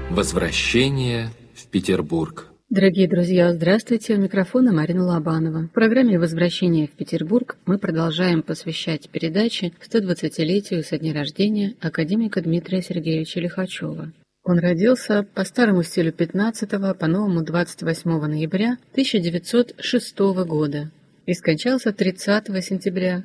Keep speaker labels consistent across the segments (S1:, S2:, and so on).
S1: Возвращение в Петербург.
S2: Дорогие друзья, здравствуйте! У микрофона Марина Лобанова. В программе «Возвращение в Петербург» мы продолжаем посвящать передачи 120-летию со дня рождения академика Дмитрия Сергеевича Лихачева. Он родился по старому стилю 15-го, по новому 28 ноября 1906 года и скончался 30 сентября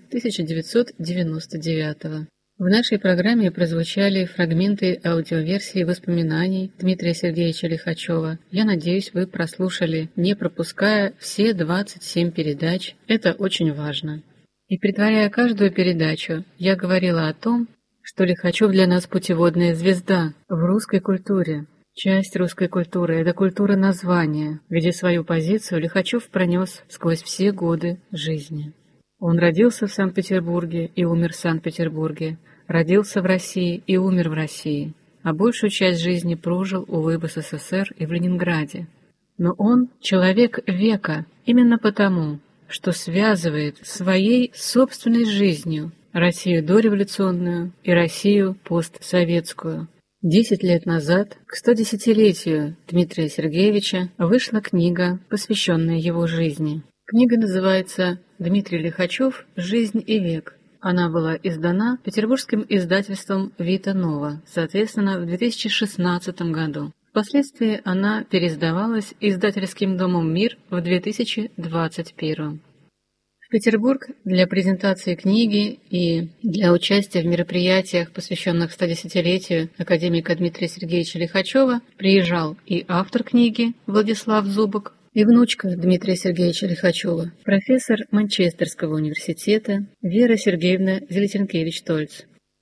S2: 1999. В нашей программе прозвучали фрагменты аудиоверсии воспоминаний Дмитрия Сергеевича Лихачева. Я надеюсь, вы прослушали, не пропуская все 27 передач. Это очень важно. И предваряя каждую передачу, я говорила о том, что Лихачев для нас путеводная звезда в русской культуре. Часть русской культуры – это культура названия, где свою позицию Лихачев пронес сквозь все годы жизни. Он родился в Санкт-Петербурге и умер в Санкт-Петербурге, родился в России и умер в России, а большую часть жизни прожил, увы, в СССР и в Ленинграде. Но он человек века именно потому, что связывает своей собственной жизнью Россию дореволюционную и Россию постсоветскую. 10 лет назад, к 110-летию Дмитрия Сергеевича, вышла книга, посвященная его жизни. Книга называется «Дмитрий Лихачев. Жизнь и век». Она была издана петербургским издательством «Вита Нова», соответственно, в 2016 году. Впоследствии она переиздавалась издательским домом «Мир» в 2021. В Петербург для презентации книги и для участия в мероприятиях, посвященных 110-летию академика Дмитрия Сергеевича Лихачева, приезжал и автор книги Владислав Зубок, и внучка Дмитрия Сергеевича Лихачева, профессор Манчестерского университета Вера Сергеевна Зелетенкевич-Тольц.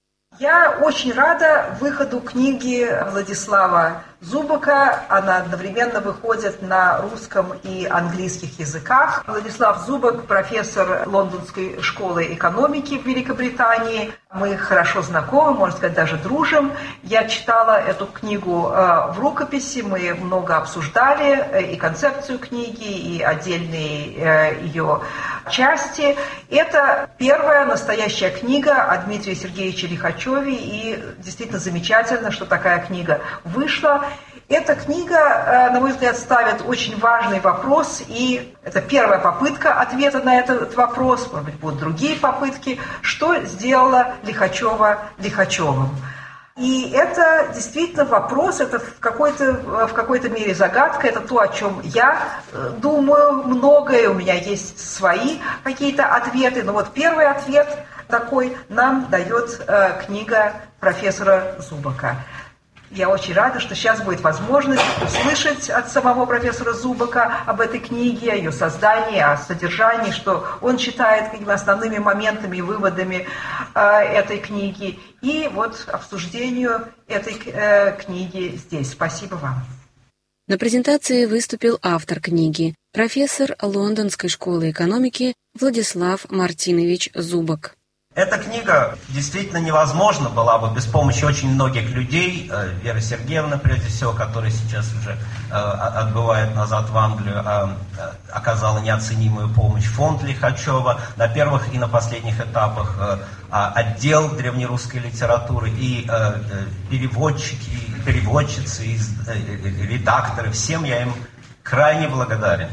S3: Я очень рада выходу книги Владислава Зубока. Она одновременно выходит на русском и английских языках. Владислав Зубок – профессор Лондонской школы экономики в Великобритании. Мы хорошо знакомы, можно сказать, даже дружим. Я читала эту книгу в рукописи, мы много обсуждали и концепцию книги, и отдельные ее части. Это первая настоящая книга о Дмитрии Сергеевиче Лихачеве, и действительно замечательно, что такая книга вышла. Эта книга, на мой взгляд, ставит очень важный вопрос, и это первая попытка ответа на этот вопрос, может быть, будут другие попытки, что сделала Лихачева Лихачевым. И это действительно вопрос, это в какой-то мере загадка, это то, о чем я думаю многое, у меня есть свои какие-то ответы, но вот первый ответ такой нам дает книга профессора Зубока. Я очень рада, что сейчас будет возможность услышать от самого профессора Зубока об этой книге, о ее создании, о содержании, что он считает какими основными моментами и выводами этой книги. И вот обсуждению этой книги здесь. Спасибо вам.
S2: На презентации выступил автор книги, профессор Лондонской школы экономики Владислав Мартинович Зубок.
S4: Эта книга действительно невозможна была бы без помощи очень многих людей. Вера Сергеевна, прежде всего, которая сейчас уже отбывает назад в Англию, оказала неоценимую помощь. Фонд Лихачева на первых и на последних этапах, отдел древнерусской литературы и переводчики, переводчицы, редакторы. Всем я им крайне благодарен.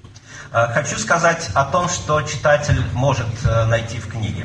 S4: Хочу сказать о том, что читатель может найти в книге.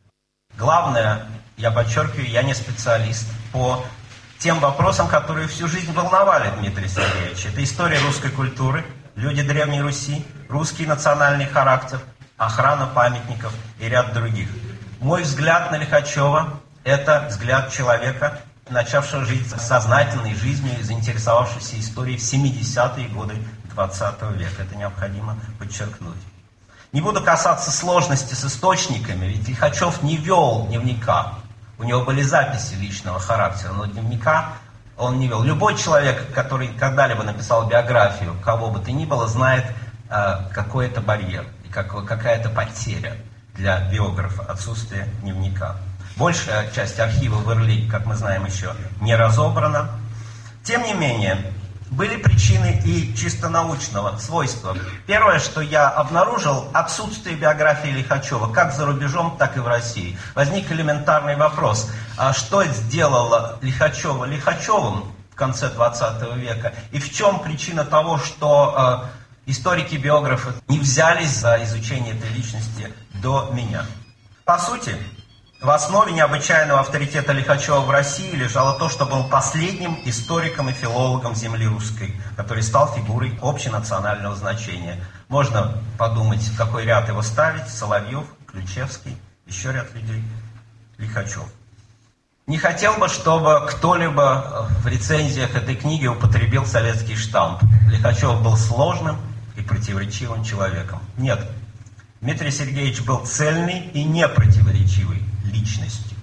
S4: Главное, я подчеркиваю, я не специалист по тем вопросам, которые всю жизнь волновали Дмитрия Сергеевича. Это история русской культуры, люди Древней Руси, русский национальный характер, охрана памятников и ряд других. Мой взгляд на Лихачева – это взгляд человека, начавшего жить сознательной жизнью и заинтересовавшегося историей в 70-е годы XX века. Это необходимо подчеркнуть. Не буду касаться сложности с источниками, ведь Лихачев не вел дневника. У него были записи личного характера, но дневника он не вел. Любой человек, который когда-либо написал биографию, кого бы то ни было, знает какой это барьер и какая-то потеря для биографа, отсутствие дневника. Большая часть архива в ИРЛИ, как мы знаем, еще не разобрана. Тем не менее, были причины и чисто научного свойства. Первое, что я обнаружил, отсутствие биографии Лихачева, как за рубежом, так и в России. Возник элементарный вопрос, а что сделало Лихачева Лихачевым, в конце 20 века? И в чем причина того, что историки-биографы не взялись за изучение этой личности до меня? По сути, в основе необычайного авторитета Лихачева в России лежало то, что был последним историком и филологом земли русской, который стал фигурой общенационального значения. Можно подумать, в какой ряд его ставить: Соловьев, Ключевский, еще ряд людей, Лихачев. Не хотел бы, чтобы кто-либо в рецензиях этой книги употребил советский штамп. Лихачев был сложным и противоречивым человеком. Нет, Дмитрий Сергеевич был цельной и непротиворечивой личностью.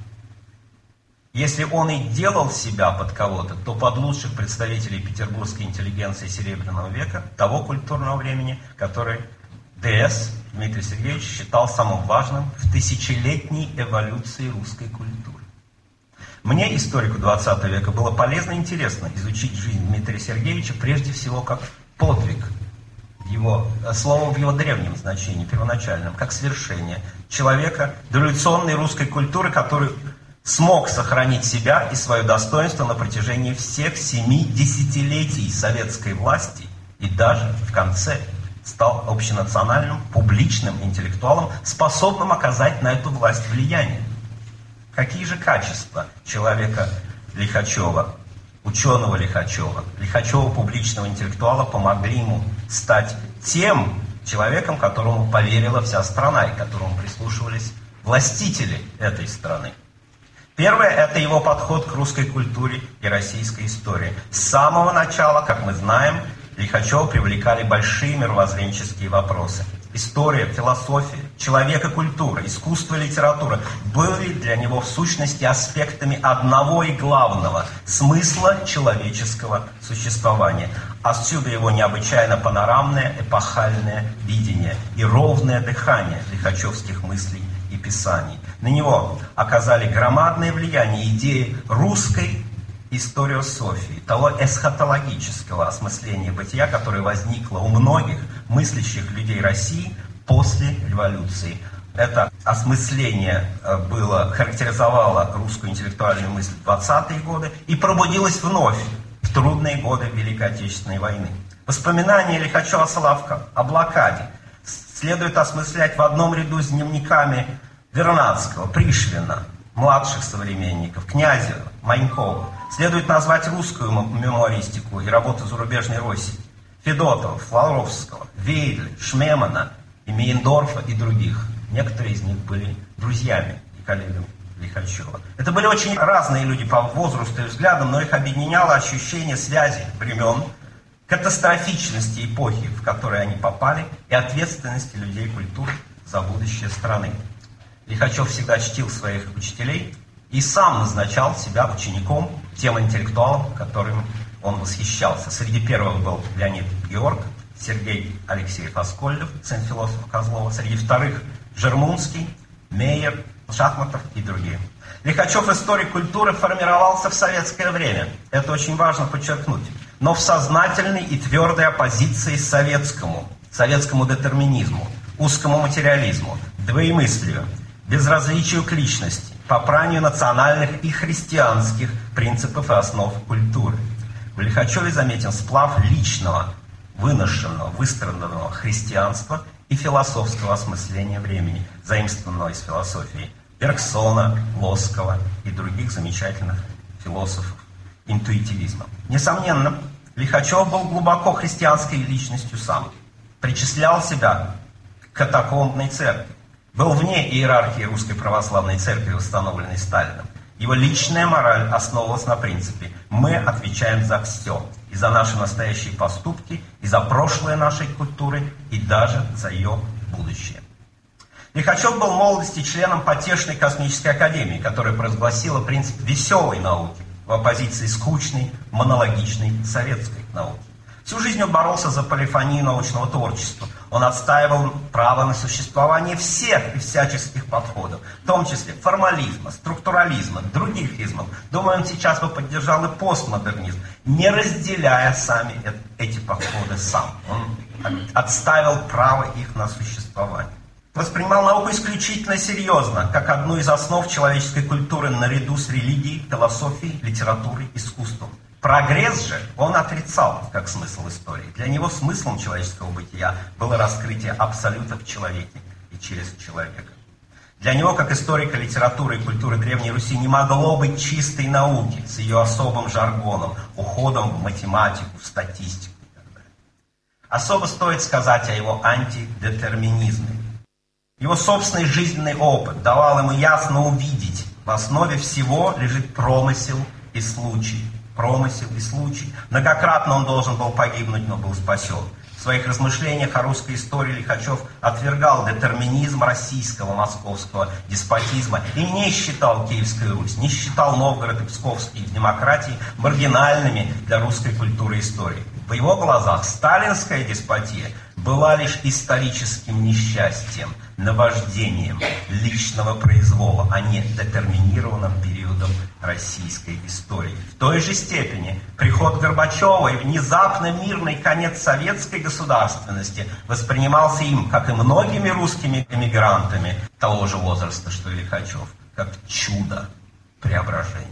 S4: Если он и делал себя под кого-то, то под лучших представителей петербургской интеллигенции Серебряного века, того культурного времени, который ДС Дмитрий Сергеевич считал самым важным в тысячелетней эволюции русской культуры. Мне, историку 20 века, было полезно и интересно изучить жизнь Дмитрия Сергеевича прежде всего как подвиг, слово в его древнем значении, первоначальном, как свершение человека дореволюционной русской культуры, который смог сохранить себя и свое достоинство на протяжении всех 7 десятилетий советской власти и даже в конце стал общенациональным, публичным интеллектуалом, способным оказать на эту власть влияние. Какие же качества человека Лихачева, ученого Лихачева, публичного интеллектуала помогли ему стать тем человеком, которому поверила вся страна и которому прислушивались властители этой страны? Первое – это его подход к русской культуре и российской истории. С самого начала, как мы знаем, Лихачева привлекали большие мировоззренческие вопросы. История, философия, человек и культура, искусство и литература были для него в сущности аспектами одного и главного – смысла человеческого существования. Отсюда его необычайно панорамное, эпохальное видение и ровное дыхание лихачевских мыслей и писаний. На него оказали громадное влияние идеи русской историософии, того эсхатологического осмысления бытия, которое возникло у многих мыслящих людей России после революции. Это осмысление характеризовало русскую интеллектуальную мысль в 20-е годы и пробудилось вновь в трудные годы Великой Отечественной войны. Воспоминания Лихачева-Соловка о блокаде следует осмыслять в одном ряду с дневниками Вернадского, Пришвина, младших современников, Князева, Манькова. Следует назвать русскую мемуаристику и работу зарубежной России: Федотова, Флоровского, Вейдля, Шмемана, Мейндорфа и других. Некоторые из них были друзьями и коллегами Лихачева. Это были очень разные люди по возрасту и взглядам, но их объединяло ощущение связи времен, катастрофичности эпохи, в которой они попали, и ответственности людей культуры за будущее страны. Лихачев всегда чтил своих учителей и сам назначал себя учеником, тем интеллектуалом, которым он восхищался. Среди первых был Леонид Георг, Сергей Алексеев Аскольдов, сын философа Козлова. Среди вторых Жермунский, Мейер, Шахматов и другие. Лихачев, историк культуры, формировался в советское время. Это очень важно подчеркнуть. Но в сознательной и твердой оппозиции советскому детерминизму, узкому материализму, двоемыслию, безразличию к личности, попранию национальных и христианских принципов и основ культуры. В Лихачеве заметен сплав личного, выношенного, выстраданного христианства и философского осмысления времени, заимствованного из философии Бергсона, Лоскова и других замечательных философов интуитивизма. Несомненно, Лихачев был глубоко христианской личностью сам, причислял себя к катакомбной церкви, был вне иерархии Русской Православной Церкви, установленной Сталиным. Его личная мораль основывалась на принципе: мы отвечаем за все, и за наши настоящие поступки, и за прошлое нашей культуры, и даже за ее будущее. Лихачев был в молодости членом потешной космической академии, которая провозгласила принцип веселой науки в оппозиции скучной, монологичной советской науки. Всю жизнь он боролся за полифонию научного творчества. Он отстаивал право на существование всех и всяческих подходов, в том числе формализма, структурализма, других измов. Думаю, он сейчас бы поддержал и постмодернизм, не разделяя сами эти подходы сам. Он отстаивал право их на существование. Воспринимал науку исключительно серьезно, как одну из основ человеческой культуры наряду с религией, философией, литературой, искусством. Прогресс же он отрицал как смысл истории. Для него смыслом человеческого бытия было раскрытие абсолюта в человеке и через человека. Для него, как историка литературы и культуры Древней Руси, не могло быть чистой науки с ее особым жаргоном, уходом в математику, в статистику и так далее. Особо стоит сказать о его антидетерминизме. Его собственный жизненный опыт давал ему ясно увидеть, в основе всего лежит промысел и случай. Промысел и случай. Многократно он должен был погибнуть, но был спасен. В своих размышлениях о русской истории Лихачев отвергал детерминизм российского московского деспотизма и не считал Киевскую Русь, не считал Новгород и Псковские демократии маргинальными для русской культуры и истории. В его глазах сталинская деспотия была лишь историческим несчастьем, наваждением личного произвола, а не детерминированным периодом российской истории. В той же степени приход Горбачева и внезапно мирный конец советской государственности воспринимался им, как и многими русскими эмигрантами того же возраста, что и Лихачев, как чудо преображения.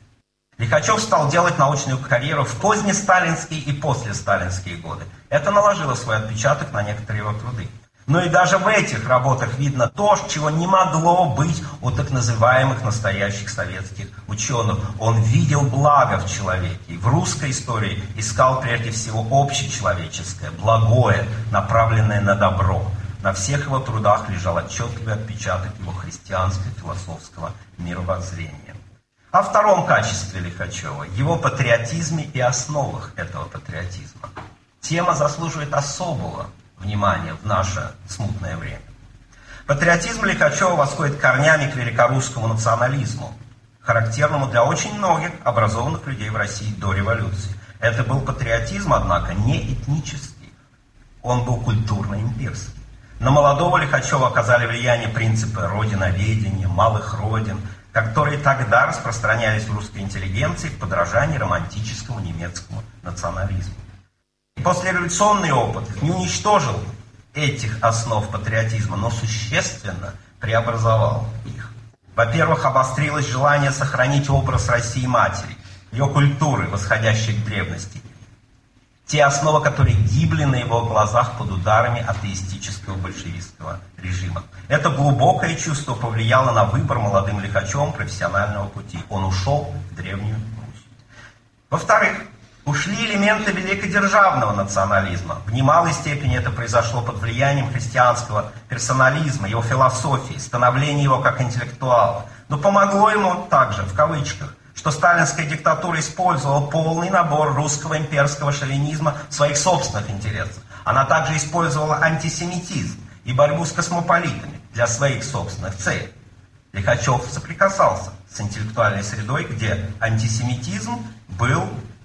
S4: Лихачев стал делать научную карьеру в позднесталинские и послесталинские годы. Это наложило свой отпечаток на некоторые его труды. Но и даже в этих работах видно то, чего не могло быть у так называемых настоящих советских ученых. Он видел благо в человеке и в русской истории искал прежде всего общечеловеческое, благое, направленное на добро. На всех его трудах лежал отчетливый отпечаток его христианско-философского мировоззрения. О втором качестве Лихачева, его патриотизме и основах этого патриотизма. Тема заслуживает особого внимания в наше смутное время. Патриотизм Лихачева восходит корнями к великорусскому национализму, характерному для очень многих образованных людей в России до революции. Это был патриотизм, однако, не этнический, он был культурно-имперский. На молодого Лихачева оказали влияние принципы родиноведения, малых родин, которые тогда распространялись в русской интеллигенции в подражании романтическому немецкому национализму. И послереволюционный опыт не уничтожил этих основ патриотизма, но существенно преобразовал их. Во-первых, обострилось желание сохранить образ России-матери, ее культуры, восходящей к древности. Те основы, которые гибли на его глазах под ударами атеистического большевистского режима. Это глубокое чувство повлияло на выбор молодым Лихачевым профессионального пути. Он ушел в Древнюю Русь. Во-вторых, ушли элементы великодержавного национализма. В немалой степени это произошло под влиянием христианского персонализма, его философии, становления его как интеллектуала. Но помогло ему также, в кавычках, что сталинская диктатура использовала полный набор русского имперского шовинизма в своих собственных интересах. Она также использовала антисемитизм и борьбу с космополитами для своих собственных целей. Лихачев соприкасался с интеллектуальной средой, где антисемитизм был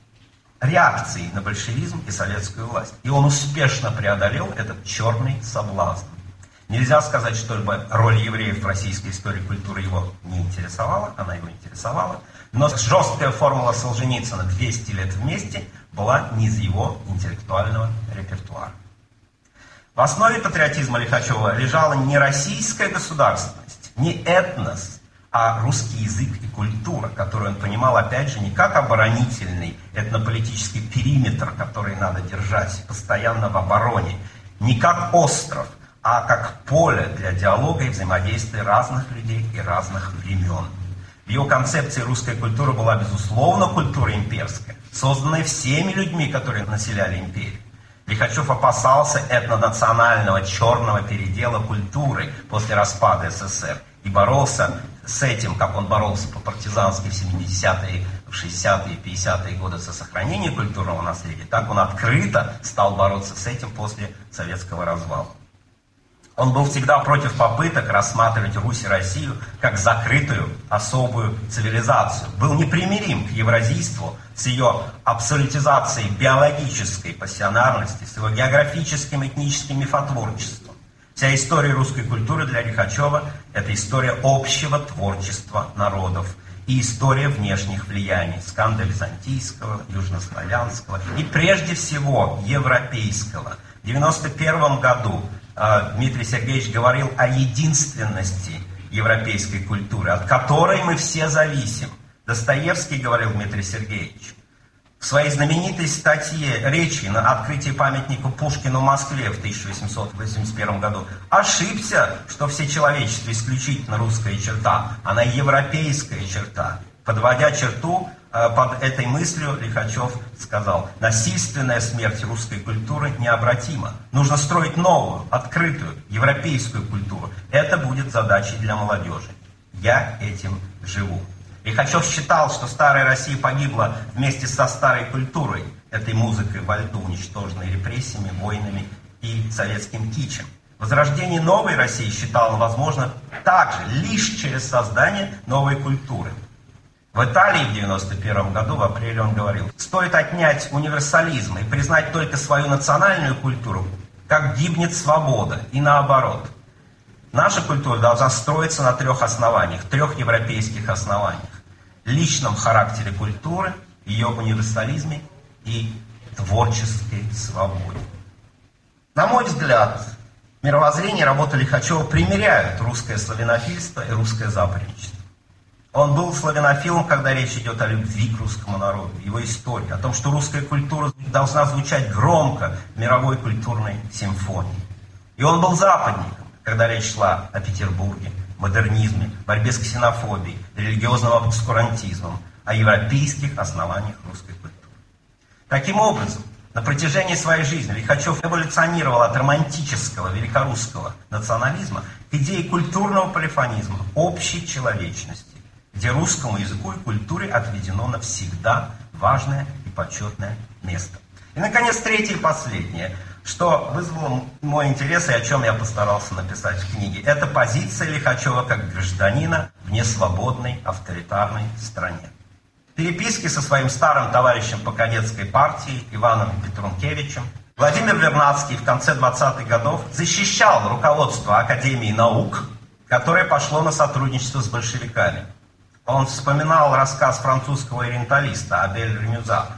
S4: реакцией на большевизм и советскую власть. И он успешно преодолел этот черный соблазн. Нельзя сказать, что роль евреев в российской истории культуры его не интересовала, она его интересовала. Но жесткая формула Солженицына «200 лет вместе» была не из его интеллектуального репертуара. В основе патриотизма Лихачева лежала не российская государственность, не этнос, а русский язык и культура, которую он понимал, опять же, не как оборонительный этнополитический периметр, который надо держать постоянно в обороне, не как остров, а как поле для диалога и взаимодействия разных людей и разных времен. В его концепции русская культура была, безусловно, культура имперская, созданная всеми людьми, которые населяли империю. Лихачев опасался этнонационального черного передела культуры после распада СССР и боролся с этим, как он боролся по-партизански в 70-е, в 60-е и 50-е годы за сохранение культурного наследия, так он открыто стал бороться с этим после советского развала. Он был всегда против попыток рассматривать Русь и Россию как закрытую особую цивилизацию. Был непримирим к евразийству с ее абсолютизацией биологической пассионарности, с его географическим этническим мифотворчеством. Вся история русской культуры для Лихачева – это история общего творчества народов и история внешних влияний – скандо-византийского, южнославянского и прежде всего европейского. В 1991 году Дмитрий Сергеевич говорил о единственности европейской культуры, от которой мы все зависим. Достоевский, говорил Дмитрий Сергеевич, В своей знаменитой статье речи на открытии памятника Пушкину в Москве в 1881 году ошибся, что всечеловечество исключительно русская черта, она европейская черта. Подводя черту под этой мыслью, Лихачев сказал: насильственная смерть русской культуры необратима. Нужно строить новую, открытую, европейскую культуру. Это будет задачей для молодежи. Я этим живу. Лихачев считал, что старая Россия погибла вместе со старой культурой, этой музыкой во льду, уничтоженной репрессиями, войнами и советским кичем. Возрождение новой России считал он возможно также лишь через создание новой культуры. В Италии в 1991 году, в апреле, он говорил: стоит отнять универсализм и признать только свою национальную культуру, как гибнет свобода, и наоборот. Наша культура должна строиться на 3 основаниях, 3 европейских основаниях. Личном характере культуры, ее универсализме и творческой свободе. На мой взгляд, мировоззрение и работа Лихачева примиряют русское славянофильство и русское западничество. Он был славянофилом, когда речь идет о любви к русскому народу, его истории, о том, что русская культура должна звучать громко в мировой культурной симфонии. И он был западником, когда речь шла о Петербурге, модернизме, борьбе с ксенофобией, религиозным обскурантизмом, о европейских основаниях русской культуры. Таким образом, на протяжении своей жизни Лихачев эволюционировал от романтического великорусского национализма к идее культурного полифонизма, общей человечности, где русскому языку и культуре отведено навсегда важное и почетное место. И, наконец, третье и последнее, что вызвало мой интерес и о чем я постарался написать в книге. Это позиция Лихачева как гражданина в несвободной авторитарной стране. Переписки со своим старым товарищем по кадетской партии Иваном Петрункевичем Владимир Вернадский в конце 20-х годов защищал руководство Академии наук, которое пошло на сотрудничество с большевиками. Он вспоминал рассказ французского ориенталиста Абель Ремюза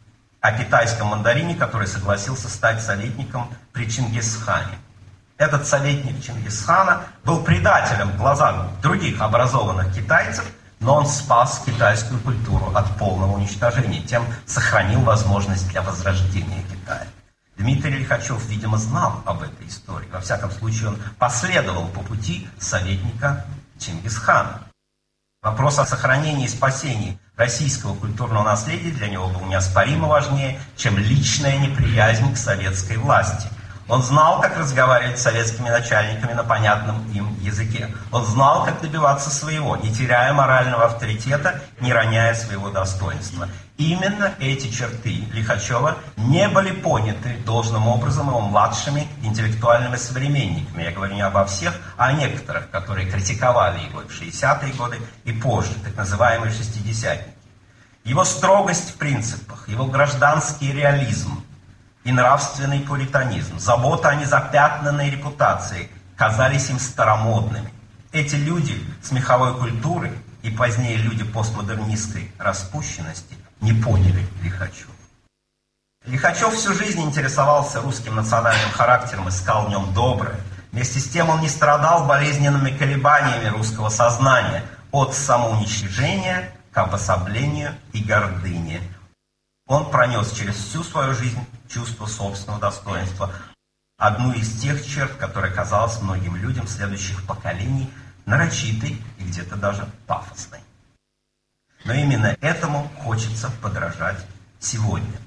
S4: о китайском мандарине, который согласился стать советником при Чингисхане. Этот советник Чингисхана был предателем в глазах других образованных китайцев, но он спас китайскую культуру от полного уничтожения, тем сохранил возможность для возрождения Китая. Дмитрий Лихачев, видимо, знал об этой истории. Во всяком случае, он последовал по пути советника Чингисхана. Вопрос о сохранении и спасении российского культурного наследия для него был неоспоримо важнее, чем личная неприязнь к советской власти. Он знал, как разговаривать с советскими начальниками на понятном им языке. Он знал, как добиваться своего, не теряя морального авторитета, не роняя своего достоинства. Именно эти черты Лихачева не были поняты должным образом его младшими интеллектуальными современниками. Я говорю не обо всех, а о некоторых, которые критиковали его в 60-е годы и позже, так называемые шестидесятники. Его строгость в принципах, его гражданский реализм и нравственный пуританизм, забота о незапятнанной репутации казались им старомодными. Эти люди с меховой культурой и позднее люди постмодернистской распущенности не поняли Лихачева. Лихачев всю жизнь интересовался русским национальным характером, искал в нем доброе. Вместе с тем он не страдал болезненными колебаниями русского сознания от самоуничижения к обособлению и гордыне. Он пронес через всю свою жизнь чувство собственного достоинства. Одну из тех черт, которая казалась многим людям следующих поколений нарочитой и где-то даже пафосной. Но именно этому хочется подражать сегодня.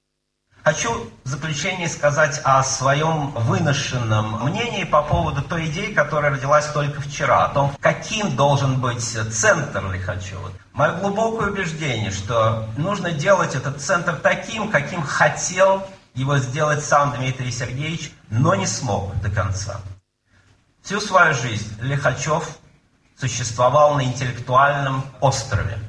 S4: Хочу в заключение сказать о своем выношенном мнении по поводу той идеи, которая родилась только вчера, о том, каким должен быть центр Лихачева. Мое глубокое убеждение, что нужно делать этот центр таким, каким хотел его сделать сам Дмитрий Сергеевич, но не смог до конца. Всю свою жизнь Лихачев существовал на интеллектуальном острове.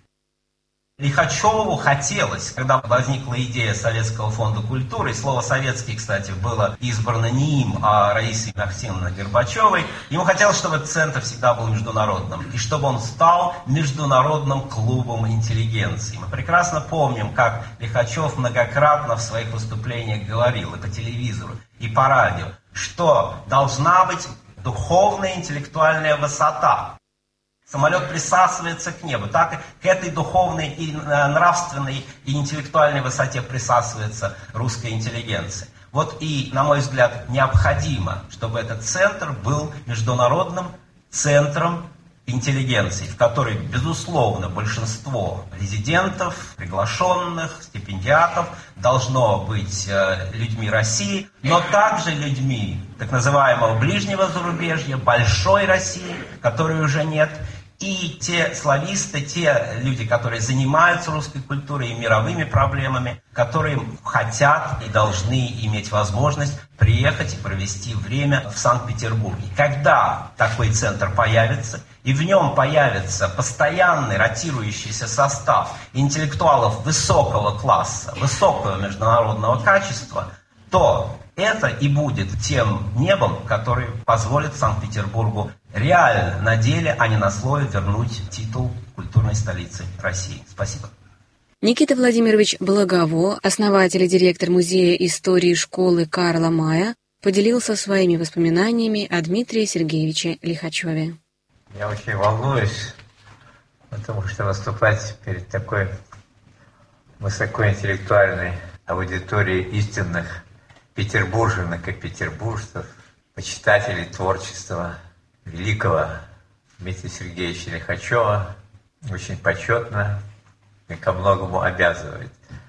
S4: Лихачеву хотелось, когда возникла идея Советского фонда культуры, и слово «советский», кстати, было избрано не им, а Раисой Максимовной Горбачевой, ему хотелось, чтобы этот центр всегда был международным, и чтобы он стал международным клубом интеллигенции. Мы прекрасно помним, как Лихачев многократно в своих выступлениях говорил и по телевизору, и по радио, что должна быть духовная интеллектуальная высота самолет присасывается к небу, так и к этой духовной и нравственной и интеллектуальной высоте присасывается русская интеллигенция. Вот и, на мой взгляд, необходимо, чтобы этот центр был международным центром интеллигенции, в которой, безусловно, большинство резидентов, приглашенных, стипендиатов должно быть людьми России, но также людьми так называемого ближнего зарубежья, большой России, которой уже нет, и те слависты, те люди, которые занимаются русской культурой и мировыми проблемами, которые хотят и должны иметь возможность приехать и провести время в Санкт-Петербурге. Когда такой центр появится, и в нем появится постоянный ротирующийся состав интеллектуалов высокого класса, высокого международного качества, то это и будет тем небом, который позволит Санкт-Петербургу реально на деле, а не на слове, вернуть титул культурной столицы России. Спасибо.
S2: Никита Владимирович Благово, основатель и директор Музея истории школы Карла Мая, поделился своими воспоминаниями о Дмитрии Сергеевиче Лихачеве.
S1: Я очень волнуюсь, потому что выступать перед такой высокоинтеллектуальной аудиторией истинных петербурженок и петербуржцев, почитателей творчества великого Дмитрия Сергеевича Лихачева очень почетно и ко многому обязывает.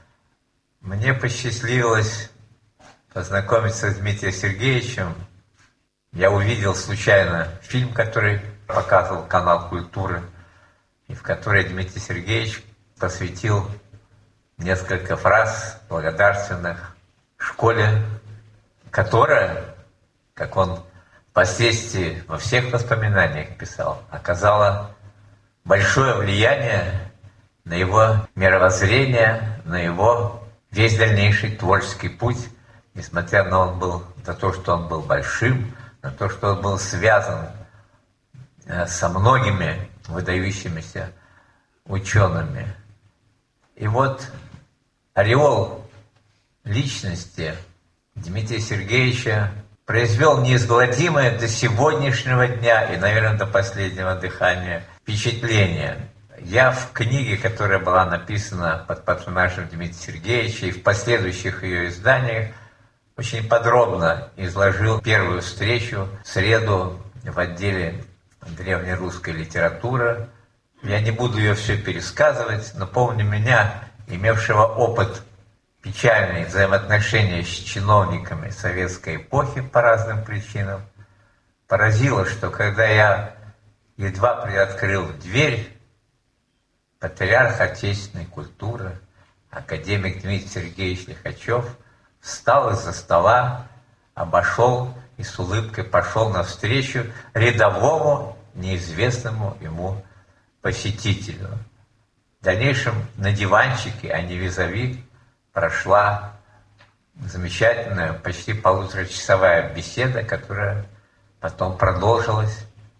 S1: Мне посчастливилось познакомиться с Дмитрием Сергеевичем. Я увидел случайно фильм, который показывал канал «Культура», и в который Дмитрий Сергеевич посвятил несколько фраз благодарственных школе, которая, как он впоследствии во всех воспоминаниях писал, оказала большое влияние на его мировоззрение, на его весь дальнейший творческий путь, несмотря на то, что он был большим, на то, что он был связан со многими выдающимися учеными. И вот ореол личности Дмитрия Сергеевича произвел неизгладимое до сегодняшнего дня и, наверное, до последнего дыхания впечатление. Я в книге, которая была написана под патронажем Дмитрия Сергеевича, и в последующих ее изданиях очень подробно изложил первую встречу в среду в отделе древнерусской литературы. Я не буду ее все пересказывать, но помню меня, имевшего опыт печальные взаимоотношения с чиновниками советской эпохи по разным причинам, поразило, что когда я едва приоткрыл дверь, патриарх отечественной культуры, академик Дмитрий Сергеевич Лихачев, встал из-за стола, обошел и с улыбкой пошел навстречу рядовому, неизвестному ему посетителю. В дальнейшем на диванчике, а не визави, прошла замечательная, почти полуторачасовая беседа, которая потом продолжилась,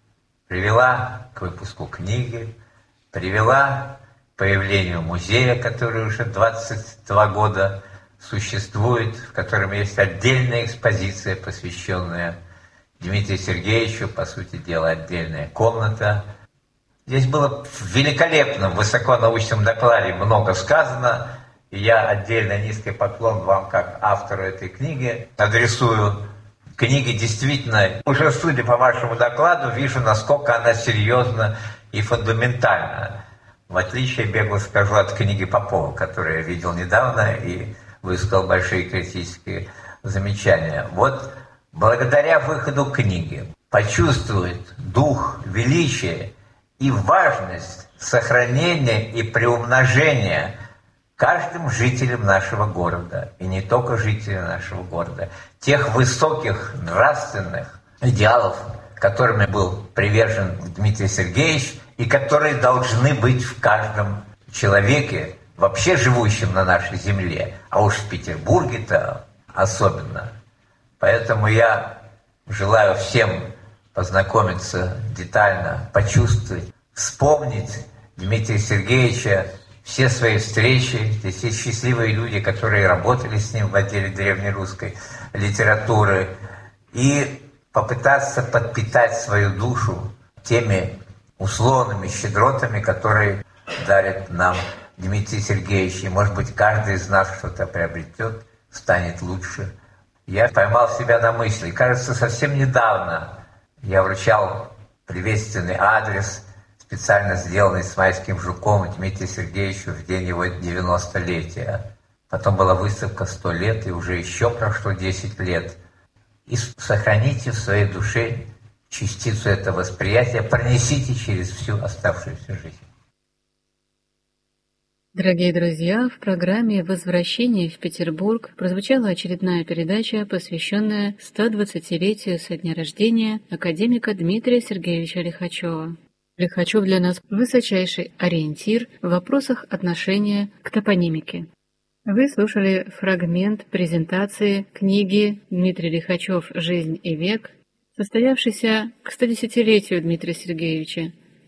S1: привела к выпуску книги, привела к появлению музея, который уже 22 года существует, в котором есть отдельная экспозиция, посвященная Дмитрию Сергеевичу, по сути дела, отдельная комната. Здесь было в великолепном высоконаучном докладе много сказано, и я отдельно низкий поклон вам, как автору этой книги, адресую. Книги действительно, уже судя по вашему докладу, вижу, насколько она серьезна и фундаментальна. В отличие, бегло скажу, от книги Попова, которую я видел недавно и высказал большие критические замечания. Вот благодаря выходу книги почувствует дух величия и важность сохранения и приумножения каждым жителям нашего города, и не только жителям нашего города, тех высоких нравственных идеалов, которыми был привержен Дмитрий Сергеевич, и которые должны быть в каждом человеке, вообще живущем на нашей земле, а уж в Петербурге-то особенно. Поэтому я желаю всем познакомиться детально, почувствовать, вспомнить Дмитрия Сергеевича, все свои встречи, здесь есть счастливые люди, которые работали с ним в отделе древнерусской литературы, и попытаться подпитать свою душу теми условными щедротами, которые дарит нам Дмитрий Сергеевич. И, может быть, каждый из нас что-то приобретет, станет лучше. Я поймал себя на мысли. Кажется, совсем недавно я вручал приветственный адрес, специально сделанный с майским жуком Дмитрию Сергеевичу в день его 90-летия. Потом была выставка 100 лет, и уже еще прошло 10 лет. И сохраните в своей душе частицу этого восприятия, пронесите через всю оставшуюся жизнь.
S2: Дорогие друзья, в программе «Возвращение в Петербург» прозвучала очередная передача, посвященная 120-летию со дня рождения академика Дмитрия Сергеевича Лихачева. Лихачев для нас высочайший ориентир в вопросах отношения к топонимике. Вы слушали фрагмент презентации книги «Дмитрий Лихачев. Жизнь и век», состоявшейся к 110-летию Дмитрия Сергеевича в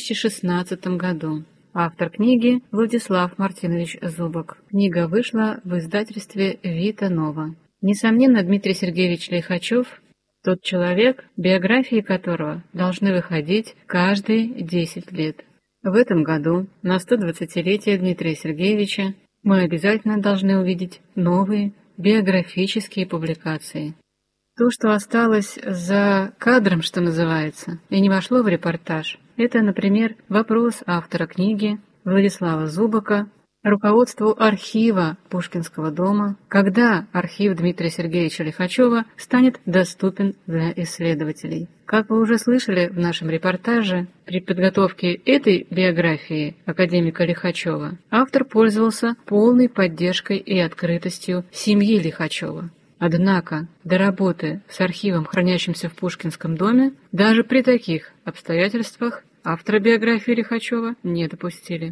S2: 2016 году. Автор книги Владислав Мартинович Зубок. Книга вышла в издательстве «Вита Нова». Несомненно, Дмитрий Сергеевич Лихачев – тот человек, биографии которого должны выходить каждые 10 лет. В этом году, на 120-летие Дмитрия Сергеевича, мы обязательно должны увидеть новые биографические публикации. То, что осталось за кадром, что называется, и не вошло в репортаж, это, например, вопрос автора книги Владислава Зубока руководству архива Пушкинского дома, когда архив Дмитрия Сергеевича Лихачева станет доступен для исследователей. Как вы уже слышали в нашем репортаже, при подготовке этой биографии академика Лихачева автор пользовался полной поддержкой и открытостью семьи Лихачева. Однако до работы с архивом, хранящимся в Пушкинском доме, даже при таких обстоятельствах автора биографии Лихачева не допустили.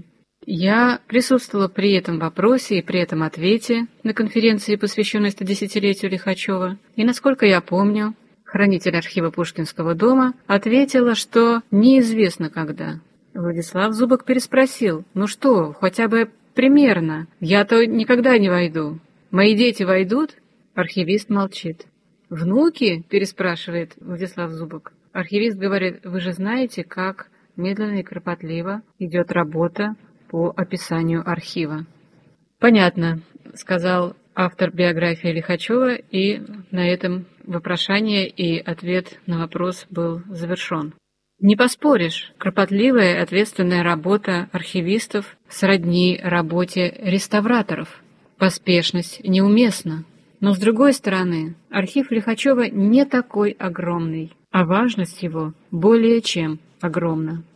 S2: Я присутствовала при этом вопросе и при этом ответе на конференции, посвященной 110-летию Лихачева, и, насколько я помню, хранитель архива Пушкинского дома ответила, что неизвестно когда. Владислав Зубок переспросил: «Ну что, хотя бы примерно? Я-то никогда не войду. Мои дети войдут?» Архивист молчит. «Внуки?» – переспрашивает Владислав Зубок. Архивист говорит: «Вы же знаете, как медленно и кропотливо идет работа по описанию архива». «Понятно», – сказал автор биографии Лихачева, и на этом вопрошание и ответ на вопрос был завершен. Не поспоришь, кропотливая и ответственная работа архивистов сродни работе реставраторов. Поспешность неуместна. Но, с другой стороны, архив Лихачева не такой огромный, а важность его более чем огромна.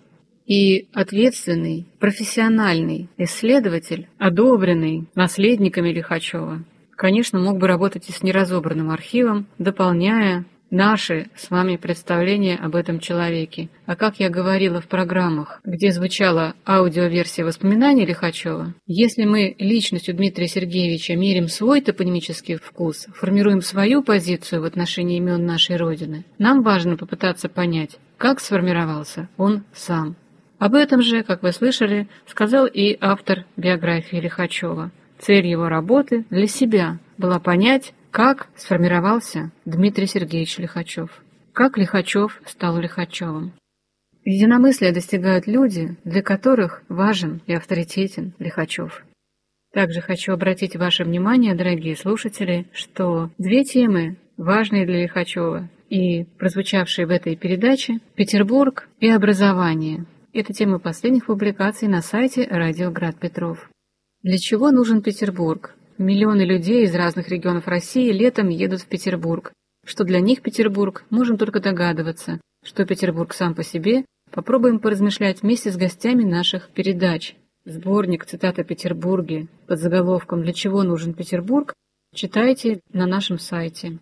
S2: И ответственный, профессиональный исследователь, одобренный наследниками Лихачева, конечно, мог бы работать и с неразобранным архивом, дополняя наши с вами представления об этом человеке. А как я говорила в программах, где звучала аудиоверсия воспоминаний Лихачева, если мы личностью Дмитрия Сергеевича мерим свой топонимический вкус, формируем свою позицию в отношении имен нашей Родины, нам важно попытаться понять, как сформировался он сам. Об этом же, как вы слышали, сказал и автор биографии Лихачева. Цель его работы для себя была понять, как сформировался Дмитрий Сергеевич Лихачев, как Лихачев стал Лихачевым. Единомыслия достигают люди, для которых важен и авторитетен Лихачев. Также хочу обратить ваше внимание, дорогие слушатели, что две темы, важные для Лихачева и прозвучавшие в этой передаче, Петербург и образование. Это темы последних публикаций на сайте «Радио Град Петров». Для чего нужен Петербург? Миллионы людей из разных регионов России летом едут в Петербург. Что для них Петербург, можем только догадываться. Что Петербург сам по себе, попробуем поразмышлять вместе с гостями наших передач. Сборник цитат о Петербурге под заголовком «Для чего нужен Петербург» читайте на нашем сайте.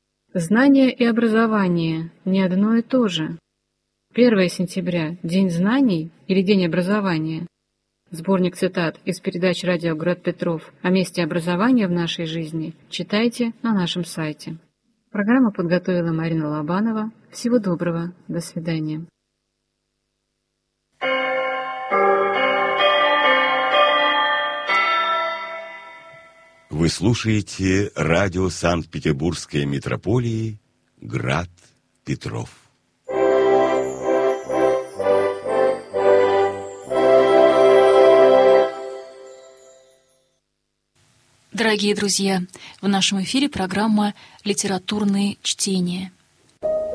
S2: Знание и образование не одно и то же. 1 сентября – День знаний или День образования? Сборник цитат из передач «Радио Град Петров» о месте образования в нашей жизни читайте на нашем сайте. Программу подготовила Марина Лобанова. Всего доброго. До свидания.
S5: Вы слушаете радио Санкт-Петербургской метрополии «Град Петров».
S6: Дорогие друзья, в нашем эфире программа «Литературные чтения».